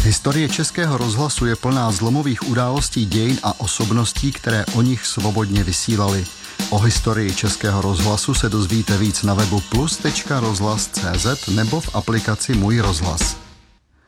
Historie Českého rozhlasu je plná zlomových událostí dějin a osobností, které o nich svobodně vysílali. O historii Českého rozhlasu se dozvíte víc na webu plus.rozhlas.cz nebo v aplikaci Můj rozhlas.